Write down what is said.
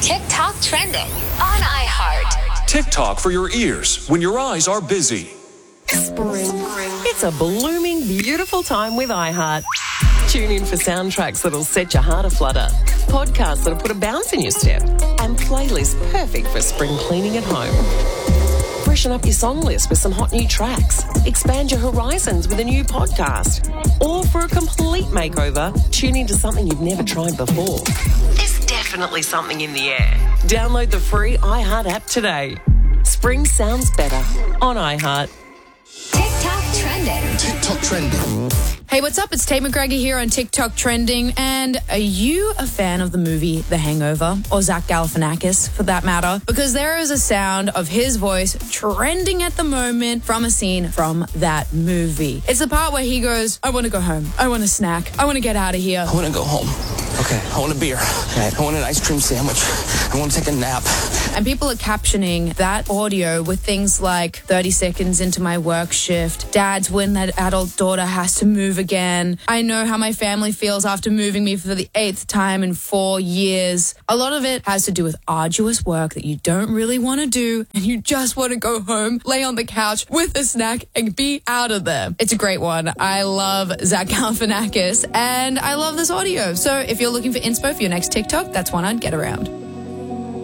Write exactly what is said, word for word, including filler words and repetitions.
TikTok trending on iHeart. TikTok for your ears when your eyes are busy. Spring. It's a blooming, beautiful time with iHeart. Tune in for soundtracks that'll set your heart aflutter, podcasts that'll put a bounce in your step, and playlists perfect for spring cleaning at home. Freshen up your song list with some hot new tracks. Expand your horizons with a new podcast. Or for a complete makeover, tune into something you've never tried before. There's definitely something in the air. Download the free iHeart app today. Spring sounds better on iHeart. TikTok trending. TikTok trending. Hey, what's up? It's Tate McGregor here on TikTok Trending. And are you a fan of the movie The Hangover, or Zach Galifianakis for that matter? Because there is a sound of his voice trending at the moment from a scene from that movie. It's the part where he goes, I want to go home. I want a snack. I want to get out of here. I want to go home. Okay. I want a beer. I want an ice cream sandwich. I want to take a nap. And people are captioning that audio with things like thirty seconds into my work shift, dad's when that adult daughter has to move again. I know how my family feels after moving me for the eighth time in four years. A lot of it has to do with arduous work that you don't really want to do, and you just want to go home, lay on the couch with a snack, and be out of there. It's a great one. I love Zach Galifianakis, and I love this audio. So if you're looking for inspo for your next TikTok, that's one I'd get around.